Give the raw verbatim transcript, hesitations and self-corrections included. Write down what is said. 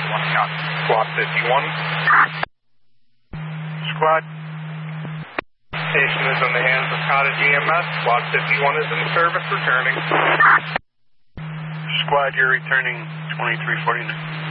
fifty-one, copy. Squad fifty-one. Squad. Station is in the hands of Cottage E M S. Squad fifty-one is in service, returning. Squad, you're returning twenty-three forty-nine.